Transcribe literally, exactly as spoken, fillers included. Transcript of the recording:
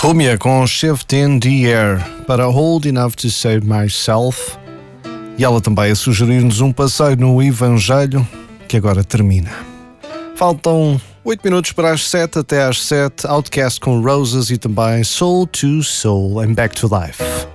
Rumia com Shift in the Air para Old Enough to Save Myself. E ela também a sugerir-nos um passeio no Evangelho que agora termina. Faltam oito minutos para as sete, até às sete, Outcast com Roses e também Soul to Soul and Back to Life.